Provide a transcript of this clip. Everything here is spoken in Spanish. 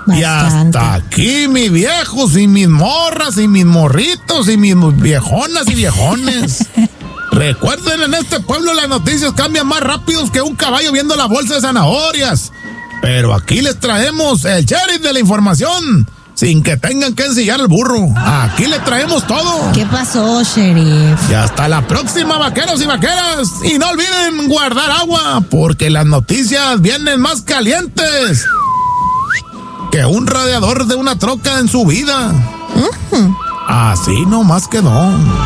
Bastante. Y hasta aquí, mi viejos y mis morras y mis morritos y mis viejonas y viejones. Recuerden, en este pueblo las noticias cambian más rápidos que un caballo viendo la bolsa de zanahorias. Pero aquí les traemos el sheriff de la información, sin que tengan que ensillar el burro. Aquí les traemos todo. ¿Qué pasó, sheriff? Y hasta la próxima, vaqueros y vaqueras. Y no olviden guardar agua, porque las noticias vienen más calientes que un radiador de una troca en su vida. Así nomás quedó.